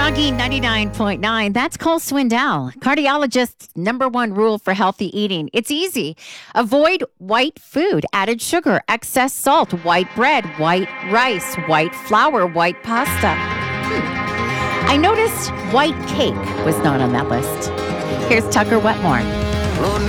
Froggy 99.9. That's Cole Swindell, cardiologist's number one rule for healthy eating. It's easy. Avoid white food, added sugar, excess salt, white bread, white rice, white flour, white pasta. I noticed white cake was not on that list. Here's Tucker Wetmore. Oh,